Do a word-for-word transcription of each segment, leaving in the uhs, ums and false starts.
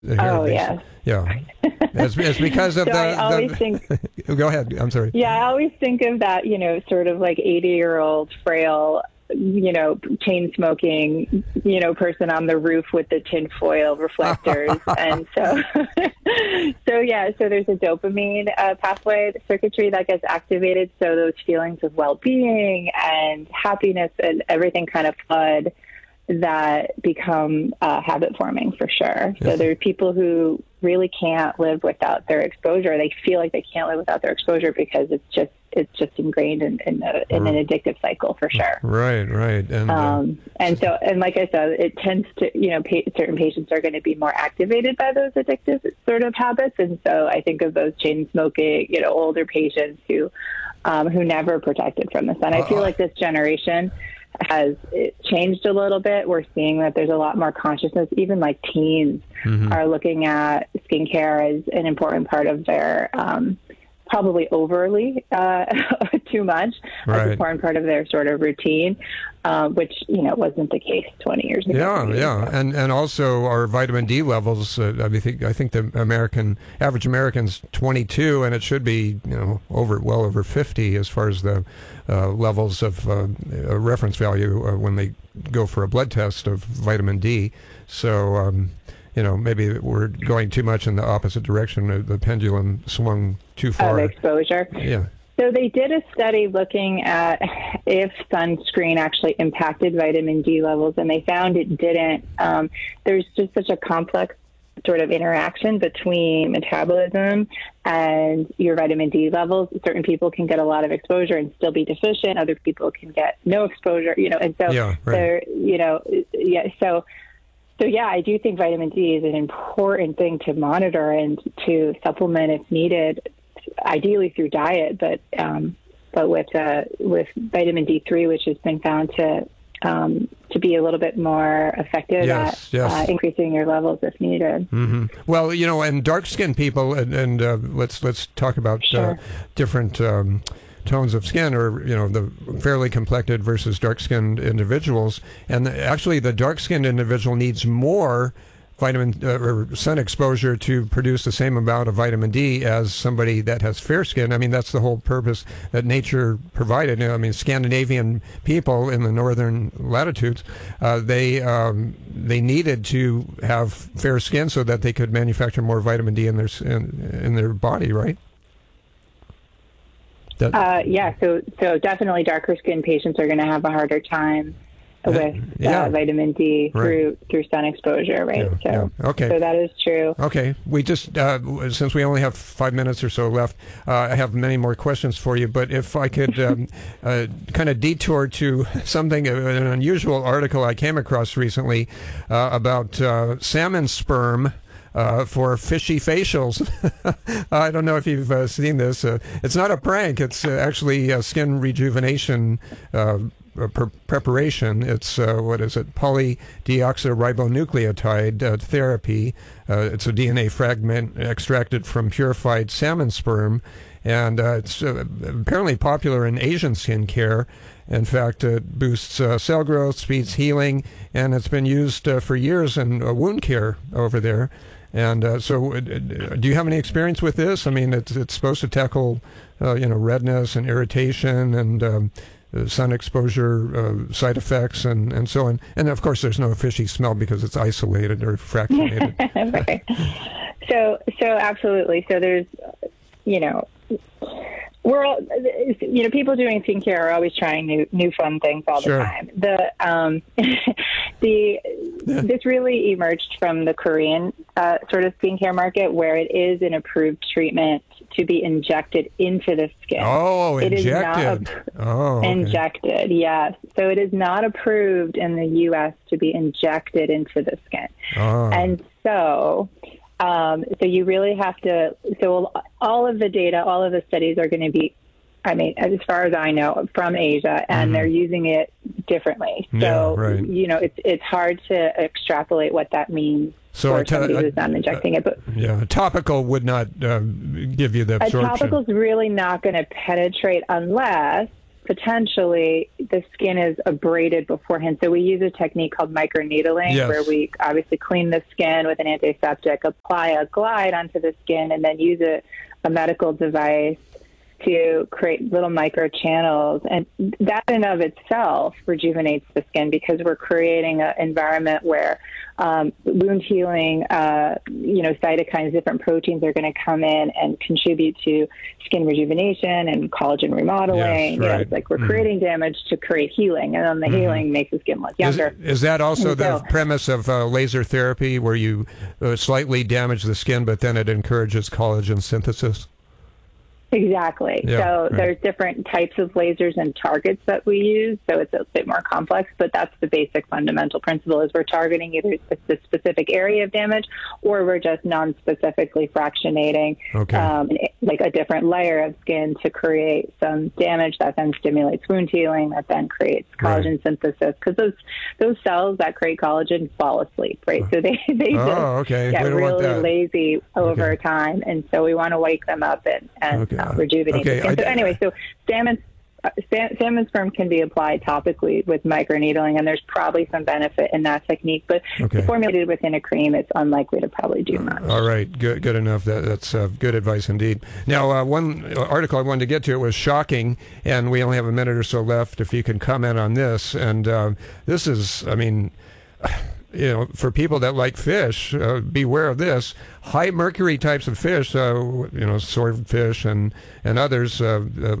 Oh, yes. Yeah. It's, it's because of so the... I always the, think... Go ahead. I'm sorry. Yeah, I always think of that, you know, sort of like eighty-year-old frail, you know, chain smoking, you know, person on the roof with the tinfoil reflectors. And so, so yeah, so there's a dopamine uh, pathway circuitry that gets activated. So those feelings of well-being and happiness and everything kind of flood that become uh, habit forming for sure. Yes. So there are people who really can't live without their exposure. They feel like they can't live without their exposure because it's just it's just ingrained in, in, a, in an addictive cycle for sure. Right, right. And um, uh, and so and like I said, it tends to, you know, pa- certain patients are going to be more activated by those addictive sort of habits. And so I think of those chain smoking, you know, older patients who um, who never protected from this. And I feel like this generation has it changed a little bit. We're seeing that there's a lot more consciousness. Even like teens mm-hmm. are looking at skincare as an important part of their, um, probably overly uh, too much, right. as an important part of their sort of routine, uh, which, you know, wasn't the case twenty years ago. Yeah, yeah. Ago. And and also our vitamin D levels, uh, I think I think the American, average American's twenty-two, and it should be, you know, over well over fifty as far as the uh, levels of uh, a reference value uh, when they go for a blood test of vitamin D. So, um, you know, maybe we're going too much in the opposite direction. The pendulum swung too far. Of exposure. Yeah. So they did a study looking at if sunscreen actually impacted vitamin D levels, and they found it didn't. Um, there's just such a complex sort of interaction between metabolism and your vitamin D levels. Certain people can get a lot of exposure and still be deficient. Other people can get no exposure, you know, and so yeah, right. they're, you know, yeah, so So, yeah, I do think vitamin D is an important thing to monitor and to supplement if needed, ideally through diet, but um, but with uh, with vitamin D three, which has been found to um, to be a little bit more effective yes, at yes. Uh, increasing your levels if needed. Mm-hmm. Well, you know, and dark-skinned people, and, and uh, let's let's talk about sure. uh, different Um, tones of skin, or, you know, the fairly complected versus dark-skinned individuals. And the, actually the dark-skinned individual needs more vitamin uh, or sun exposure to produce the same amount of vitamin D as somebody that has fair skin. I mean, that's the whole purpose that nature provided. You know, I mean, Scandinavian people in the northern latitudes, uh, they um, they needed to have fair skin so that they could manufacture more vitamin D in their in, in their body, right? Uh, yeah, so so definitely darker skinned patients are going to have a harder time with uh, yeah. vitamin D right. through through sun exposure, right? Yeah, so yeah. Okay. so that is true. Okay, we just uh, since we only have five minutes or so left, uh, I have many more questions for you. But if I could um, uh, kind of detour to something, an unusual article I came across recently uh, about uh, salmon sperm. Uh, for fishy facials. I don't know if you've uh, seen this. Uh, it's not a prank. It's uh, actually a skin rejuvenation uh, pre- preparation. It's, uh, what is it, polydeoxyribonucleotide uh, therapy. Uh, it's a D N A fragment extracted from purified salmon sperm, and uh, it's uh, apparently popular in Asian skin care. In fact, it boosts uh, cell growth, speeds healing, and it's been used uh, for years in uh, wound care over there. And uh, so, uh, do you have any experience with this? I mean, it's it's supposed to tackle, uh, you know, redness and irritation and um, sun exposure uh, side effects and, and so on. And of course, there's no fishy smell because it's isolated or fractionated. Right. So, so absolutely. So there's, you know. We're all, you know, people doing skincare are always trying new, new fun things all sure. the time. The, um, the, yeah. this really emerged from the Korean uh, sort of skincare market, where it is an approved treatment to be injected into the skin. Oh, it injected. Is not ap- oh, okay. Injected, yes. So it is not approved in the U S to be injected into the skin. Oh. And so... Um, so you really have to, so all of the data, all of the studies are going to be, I mean, as far as I know, from Asia, and mm-hmm. they're using it differently. So, yeah, right. you know, it's it's hard to extrapolate what that means so for a to- somebody a, who's not injecting a, it. But yeah, a topical would not uh, give you the absorption. A topical's really not going to penetrate unless potentially the skin is abraded beforehand. So we use a technique called microneedling, yes. where we obviously clean the skin with an antiseptic, apply a glide onto the skin, and then use a, a medical device to create little micro channels. And that in of itself rejuvenates the skin, because we're creating an environment where um, wound healing, uh, you know, cytokines, different proteins are going to come in and contribute to skin rejuvenation and collagen remodeling. Yes, right. You know, it's like we're mm. creating damage to create healing, and then the mm-hmm. healing makes the skin look younger. Is, is that also and the so, premise of uh, laser therapy, where you uh, slightly damage the skin, but then it encourages collagen synthesis? Exactly. Yeah, so right. there's different types of lasers and targets that we use, so it's a bit more complex, but that's the basic fundamental principle, is we're targeting either a specific area of damage, or we're just non-specifically fractionating okay. um, like a different layer of skin to create some damage that then stimulates wound healing, that then creates collagen right. synthesis, because those those cells that create collagen fall asleep, right? So they, they oh, just okay. get really lazy over okay. time, and so we want to wake them up and, and okay. Uh, rejuvenate okay. the skin. So anyway, so salmon, uh, sal- salmon sperm can be applied topically with microneedling, and there's probably some benefit in that technique. But okay. formulated within a cream, it's unlikely to probably do much. All right, good, good enough. That, that's uh, good advice indeed. Now, uh, one article I wanted to get to, it was shocking, and we only have a minute or so left. If you can comment on this, and uh, this is, I mean. You know, for people that like fish, uh, beware of this. High mercury types of fish, uh, you know, swordfish and, and others, uh, uh,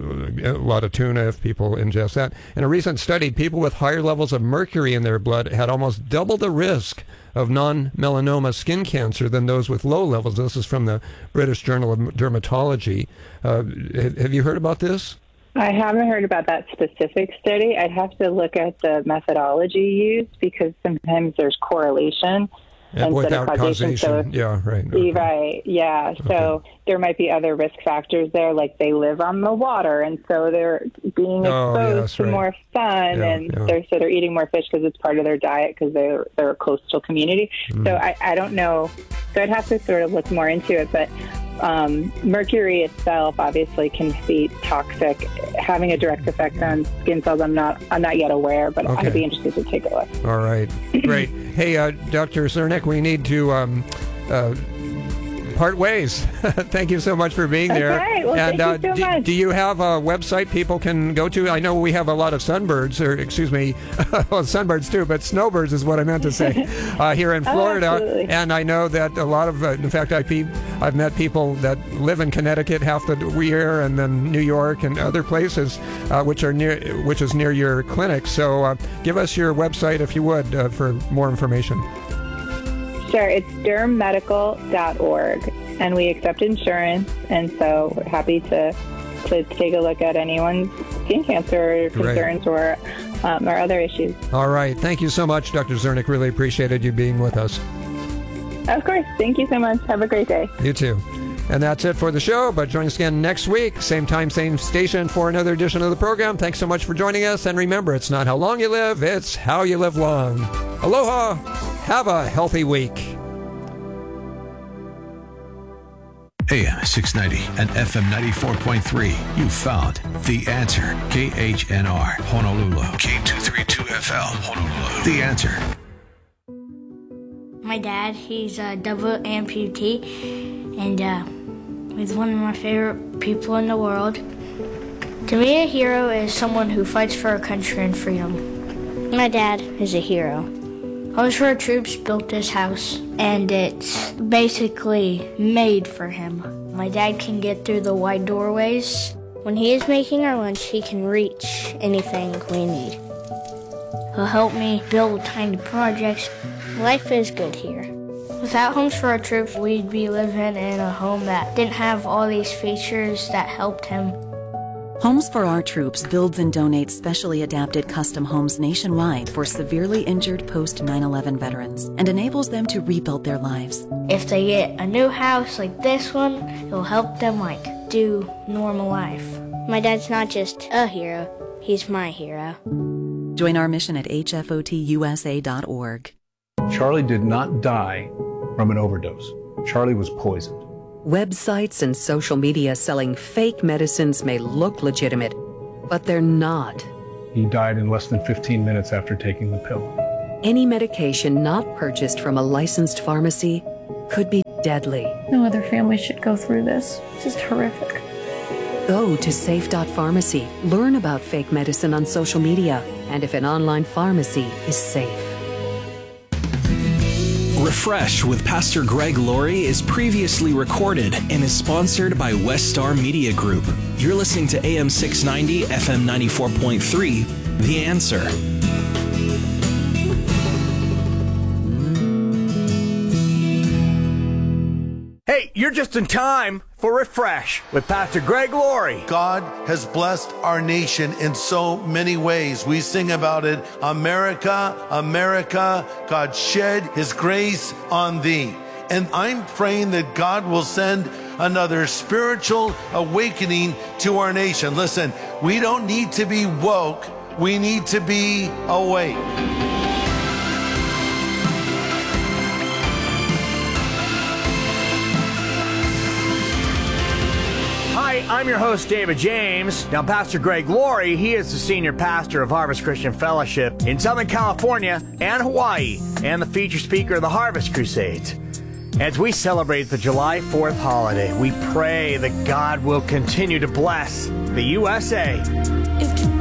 a lot of tuna if people ingest that. In a recent study, people with higher levels of mercury in their blood had almost double the risk of non-melanoma skin cancer than those with low levels. This is from the British Journal of Dermatology. Uh, have you heard about this? I haven't heard about that specific study. I'd have to look at the methodology used, because sometimes there's correlation yeah, instead without of causation. causation. So, yeah, right. Okay. Right, yeah. So okay. there might be other risk factors there, like they live on the water, and so they're being oh, exposed yes, to right. more sun, yeah, and yeah. they're so they're eating more fish because it's part of their diet, because they're they're a coastal community. Mm. So I, I don't know. So I'd have to sort of look more into it, but. Um, mercury itself obviously can be toxic, having a direct effect on skin cells. I'm not, I'm not yet aware, but okay. I'd be interested to take a look. All right, great. Hey, uh, Doctor Zernick, we need to um, uh, part ways. Thank you so much for being there. Okay, well, and thank uh, you so do, much. do you have a website people can go to? I know we have a lot of sunbirds, or excuse me, well, sunbirds too, but snowbirds is what I meant to say uh, here in Florida. Oh, and I know that a lot of, uh, in fact, I've, I've met people that live in Connecticut half the year, and then New York and other places, uh, which are near, which is near your clinic. So uh, give us your website if you would uh, for more information. Sure, it's derm medical dot org, and we accept insurance, and so we're happy to to take a look at anyone's skin cancer concerns or um, or other issues. All right, thank you so much, Doctor Zernick. Really appreciated you being with us. Of course, thank you so much. Have a great day. You too. And that's it for the show, but join us again next week, same time, same station, for another edition of the program. Thanks so much for joining us, and remember, it's not how long you live, it's how you live long. Aloha! Have a healthy week. A M six ninety and F M ninety-four point three. You found The Answer. K H N R, Honolulu. K two thirty-two F L, Honolulu. The Answer. My dad, he's a double amputee, and uh, he's one of my favorite people in the world. To me, a hero is someone who fights for our country and freedom. My dad is a hero. Homes for Our Troops built this house, and it's basically made for him. My dad can get through the wide doorways. When he is making our lunch, he can reach anything we need. He'll help me build tiny projects. Life is good here. Without Homes for Our Troops, we'd be living in a home that didn't have all these features that helped him. Homes for Our Troops builds and donates specially adapted custom homes nationwide for severely injured post nine eleven veterans and enables them to rebuild their lives. If they get a new house like this one, it'll help them like do normal life. My dad's not just a hero, he's my hero. Join our mission at H F O T U S A dot org. Charlie did not die from an overdose. Charlie was poisoned. Websites and social media selling fake medicines may look legitimate, But they're not. He died in less than fifteen minutes after taking the pill. Any medication not purchased from a licensed pharmacy could be deadly. No other family should go through this. It's just horrific. Go to safe dot pharmacy. Learn about fake medicine on social media and if an online pharmacy is safe. Refresh with Pastor Greg Laurie is previously recorded and is sponsored by Westar Media Group. You're listening to A M six ninety, F M ninety-four point three, The Answer. Hey, you're just in time for Refresh with Pastor Greg Laurie. God has blessed our nation in so many ways. We sing about it. America, America, God shed his grace on thee. And I'm praying that God will send another spiritual awakening to our nation. Listen, we don't need to be woke. We need to be awake. Hi, I'm your host, David James. Now, Pastor Greg Laurie, he is the senior pastor of Harvest Christian Fellowship in Southern California and Hawaii, and the featured speaker of the Harvest Crusades. As we celebrate the July fourth holiday, we pray that God will continue to bless the U S A